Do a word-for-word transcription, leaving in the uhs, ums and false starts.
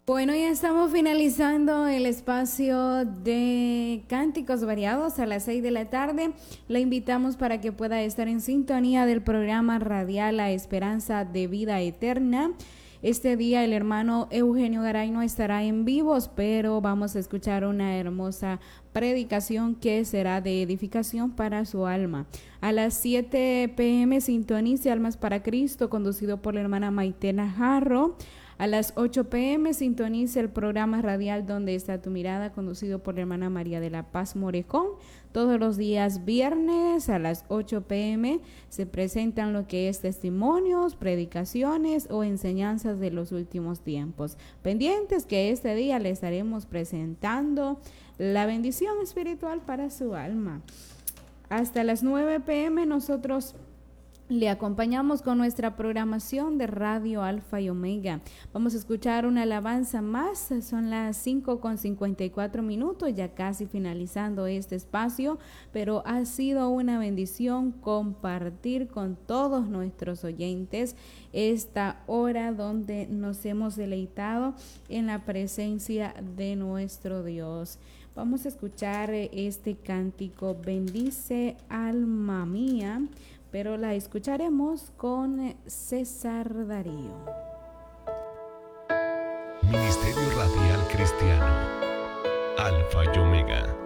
Bueno, ya estamos finalizando el espacio de cánticos variados a las seis de la tarde. Le invitamos para que pueda estar en sintonía del programa radial La Esperanza de Vida Eterna. Este día el hermano Eugenio Garay no estará en vivos, pero vamos a escuchar una hermosa predicación que será de edificación para su alma. A las siete pe eme sintonice Almas para Cristo, conducido por la hermana Maitena Jarro. A las ocho pe eme sintonice el programa radial Donde está tu mirada, conducido por la hermana María de la Paz Morejón. Todos los días viernes a las ocho pe eme se presentan lo que es testimonios, predicaciones o enseñanzas de los últimos tiempos. Pendientes que este día le estaremos presentando la bendición espiritual para su alma. Hasta las nueve pe eme nosotros le acompañamos con nuestra programación de Radio Alfa y Omega. Vamos a escuchar una alabanza más. Son las cinco con cincuenta y cuatro minutos, ya casi finalizando este espacio, pero ha sido una bendición compartir con todos nuestros oyentes esta hora donde nos hemos deleitado en la presencia de nuestro Dios. Vamos a escuchar este cántico, Bendice alma mía, pero la escucharemos con César Darío. Ministerio Radial Cristiano, Alfa y Omega.